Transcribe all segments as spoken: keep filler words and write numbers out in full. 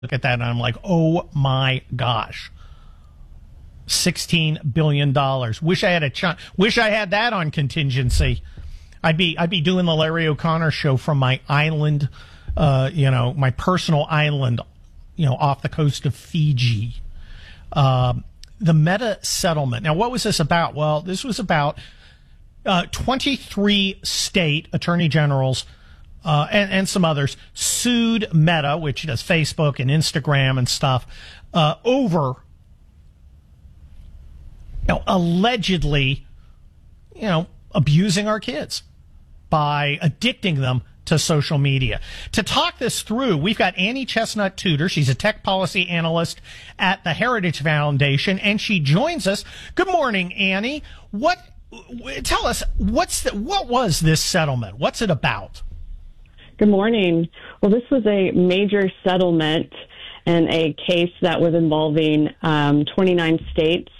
look at that and I'm like, oh my gosh. sixteen billion dollars. Wish I had a ch- wish I had that on contingency. I'd be I'd be doing the Larry O'Connor show from my island, uh, you know, my personal island, you know, off the coast of Fiji. Um, the Meta settlement. Now, what was this about? Well, this was about uh, twenty-three state attorney generals uh, and, and some others sued Meta, which does Facebook and Instagram and stuff, uh, over, you know, allegedly, you know, abusing our kids by addicting them to social media. To talk this through, we've got Annie Chestnut Tudor. She's a tech policy analyst at the Heritage Foundation, and she joins us. Good morning, Annie. What? Tell us what's the, what was this settlement? What's it about? Good morning. Well, this was a major settlement and a case that was involving um, twenty-nine states.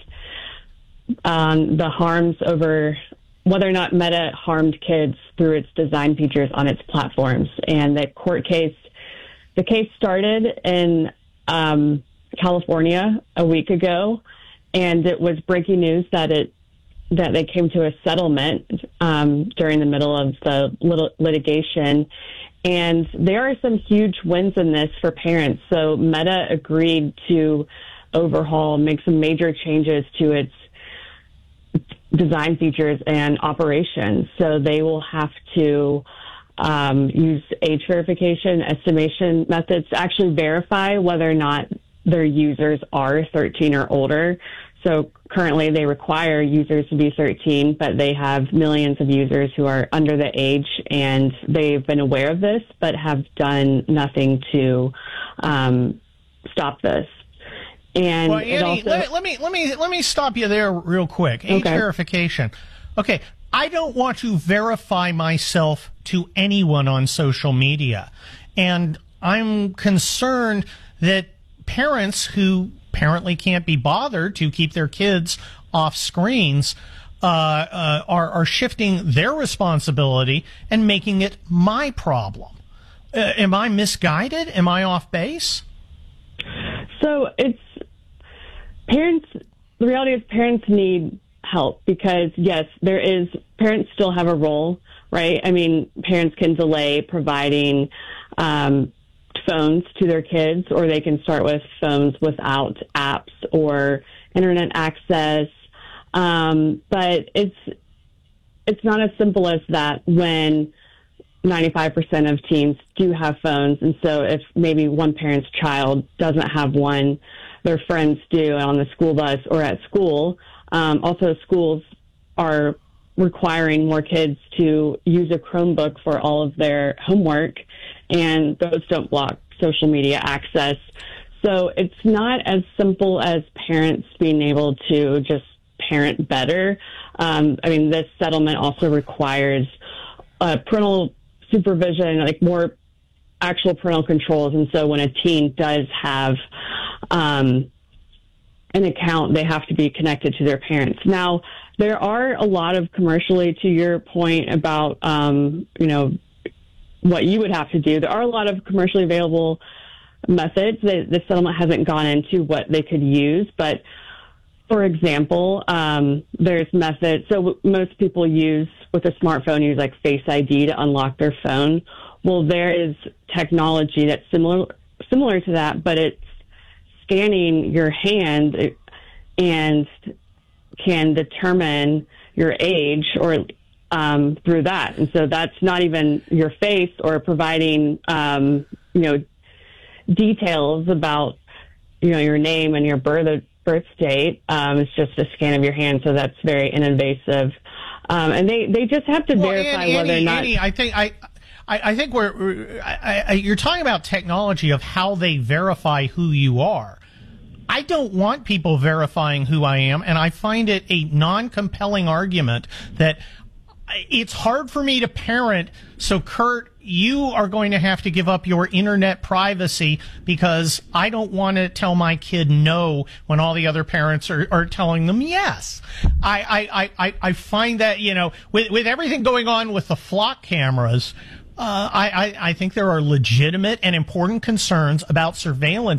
Um, the harms over whether or not Meta harmed kids through its design features on its platforms. And the court case, the case started in um, California a week ago, and it was breaking news that it that they came to a settlement um, during the middle of the lit- litigation. And there are some huge wins in this for parents. So Meta agreed to overhaul, make some major changes to its design features and operations. So they will have to um, use age verification estimation methods to actually verify whether or not their users are thirteen or older. So currently they require users to be thirteen, but they have millions of users who are under the age, and they've been aware of this, but have done nothing to um, stop this. And well, Annie, it also, let, let me let me let me stop you there real quick. Age okay. verification. Okay, I don't want to verify myself to anyone on social media, and I'm concerned that parents who apparently can't be bothered to keep their kids off screens uh, uh, are are shifting their responsibility and making it my problem. Uh, am I misguided? Am I off base? So it's parents, the reality is parents need help because, yes, there is, parents still have a role, right? I mean, parents can delay providing um, phones to their kids, or they can start with phones without apps or internet access. Um, but it's, it's not as simple as that when ninety-five percent of teens do have phones. And so if maybe one parent's child doesn't have one, their friends do on the school bus or at school. Um, also, schools are requiring more kids to use a Chromebook for all of their homework, and those don't block social media access. So it's not as simple as parents being able to just parent better. Um, I mean, this settlement also requires uh, parental supervision, like more actual parental controls. And so when a teen does have um, an account, they have to be connected to their parents. Now, there are a lot of commercially, to your point about, um, you know, what you would have to do. There are a lot of commercially available methods. The, the settlement hasn't gone into what they could use, but for example, um, there's methods. So most people use with a smartphone, use like Face I D to unlock their phone. Well, there is technology that's similar similar to that, but it's scanning your hand and can determine your age or um, through that. And so that's not even your face or providing, um, you know, details about, you know, your name and your birth birth date. Um, it's just a scan of your hand, so that's very invasive. Um, and they, they just have to well, verify Annie, whether Annie, or not. Annie, I think I. I, I think we're, I, I, you're talking about technology of how they verify who you are. I don't want people verifying who I am, and I find it a non-compelling argument that it's hard for me to parent. So, Kurt, you are going to have to give up your internet privacy because I don't want to tell my kid no when all the other parents are, are telling them yes. I, I, I, I find that, you know, with, with everything going on with the flock cameras, Uh, I, I, I think there are legitimate and important concerns about surveillance